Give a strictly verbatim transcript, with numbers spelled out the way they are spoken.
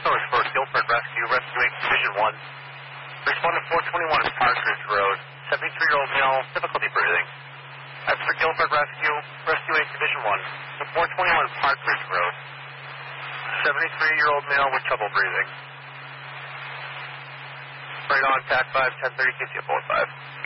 Source for Guilford Rescue, Rescue eight Division one. Respond to four twenty-one Partridge Road. seventy-three-year-old male, difficulty breathing. That's for Guilford Rescue, Rescue eight Division one. To four twenty-one Partridge Road. seventy-three-year-old male with trouble breathing. Right on, T A C five, ten thirty, K C F five.